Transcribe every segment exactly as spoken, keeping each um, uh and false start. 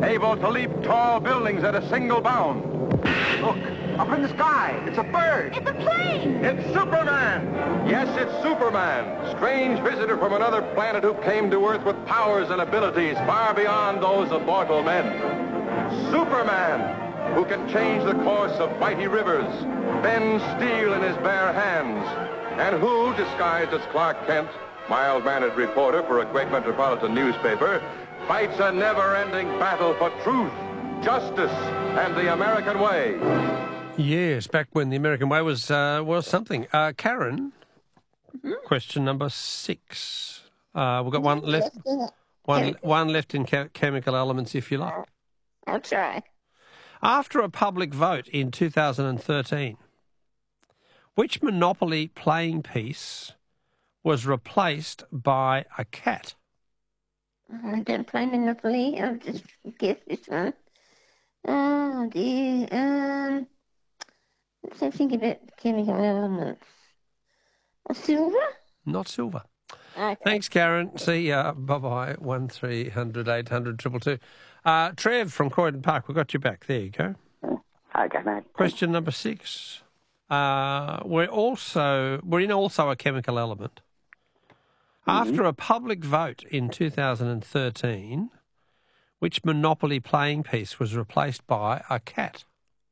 able to leap tall buildings at a single bound. Look, up in the sky, it's a bird. It's a plane. It's Superman. Yes, it's Superman, strange visitor from another planet who came to Earth with powers and abilities far beyond those of mortal men. Superman, who can change the course of mighty rivers, bend steel in his bare hands, and who, disguised as Clark Kent, mild-mannered reporter for a great metropolitan newspaper, fights a never-ending battle for truth, justice, and the American way. Yes, back when the American way was uh, was something. Uh, Karen, mm-hmm. Question number six. Uh, we've got one left. One one left in che- chemical elements, if you like. I'll try. After a public vote in two thousand thirteen, which Monopoly playing piece was replaced by a cat? I don't play Monopoly. I'll just guess this one. Oh, dear. Um, let's think about chemical elements. A silver? Not silver. Okay. Thanks, Karen. See ya. Bye-bye. one three hundred eight hundred two two two. Uh, Trev from Croydon Park, we've got you back. There you go. Okay, mate. Question number six. Uh, we're also we're in also a chemical element. Mm-hmm. After a public vote in two thousand thirteen, which Monopoly playing piece was replaced by a cat?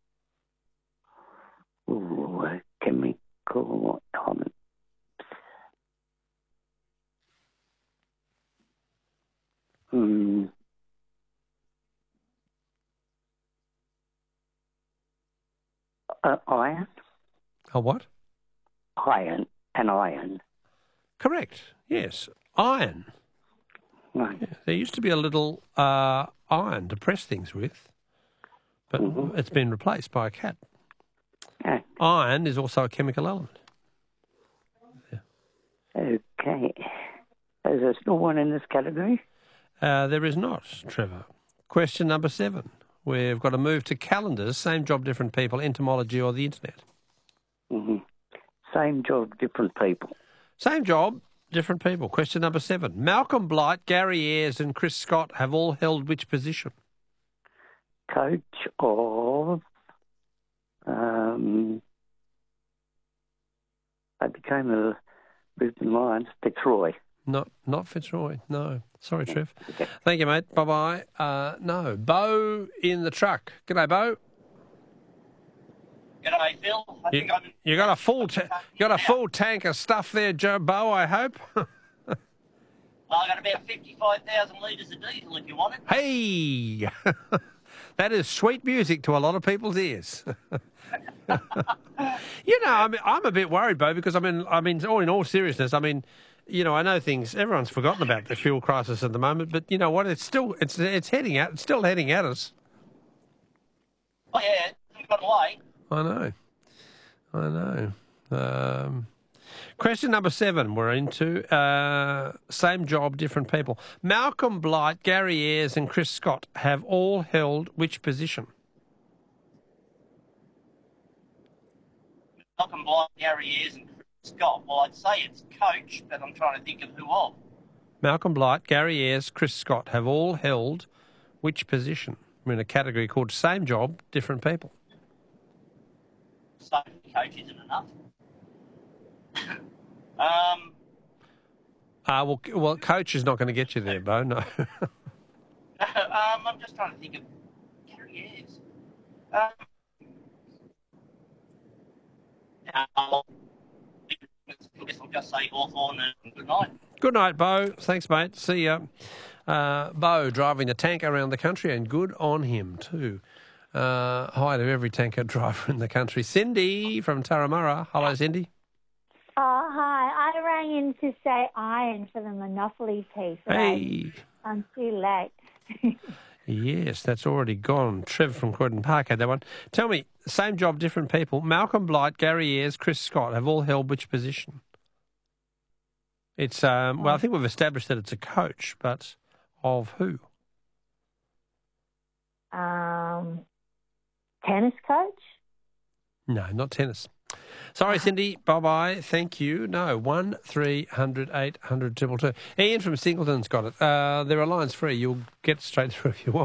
Ooh, a chemical element. Hmm. Uh, iron? A what? Iron. An iron. Correct. Yes. Iron. Right. Yeah, there used to be a little uh, iron to press things with, but mm-hmm. it's been replaced by a cat. Okay. Iron is also a chemical element. Yeah. Okay. Is there still one in this category? Uh, there is not, Trevor. Question number seven. We've got to move to calendars, same job, different people, entomology or the internet. Mm-hmm. Same job, different people. Same job, different people. Question number seven. Malcolm Blight, Gary Ayres and Chris Scott have all held which position? Coach of... Um, I became a Brisbane Lions, Fitzroy. Not not Fitzroy, no. Sorry, Trev. Okay. Thank you, mate. Bye-bye. Uh, no, Bo in the truck. G'day, Bo. G'day, Phil. I you, think I'm... you got a full ta- you got a full tank of stuff there, Joe Bo, I hope. Well, I got about fifty-five thousand litres of diesel if you want it. Hey! That is sweet music to a lot of people's ears. You know, I mean, I'm a bit worried, Bo, because I mean, I mean, all in all seriousness, I mean, you know, I know things. Everyone's forgotten about the fuel crisis at the moment, but you know what? It's still, it's it's heading out. It's still heading at us. Oh yeah, it's gone away. I know, I know. Um, question number seven. We're into uh, same job, different people. Malcolm Blight, Gary Ayres, and Chris Scott have all held which position? Malcolm Blight, Gary Ayres, and Chris Scott. Well, I'd say it's coach, but I'm trying to think of who of. Malcolm Blight, Gary Ayres, Chris Scott have all held which position? We're in a category called same job, different people. So coach isn't enough. um. Uh, well, well, coach is not going to get you there, Bo. No. um, I'm just trying to think of Gary Ayres. Um. Uh, I guess I'll just say Hawthorn and good night. Good night, Bo. Thanks, mate. See ya. Uh, Bo driving the tanker around the country, and good on him too. Uh, hi to every tanker driver in the country. Cindy from Turramurra. Hello, Cindy. Oh, hi. I rang in to say iron for the Monopoly piece. Hey. I'm too late. Yes, that's already gone. Trev from Croydon Park had that one. Tell me, same job, different people. Malcolm Blight, Gary Ayres, Chris Scott have all held which position? It's, um, well, I think we've established that it's a coach, but of who? Um, tennis coach? No, not tennis. Sorry, Cindy. Bye-bye. Thank you. No, one three hundred eight hundred two two. Ian from Singleton's got it. Uh, there are lines free. You'll get straight through if you want.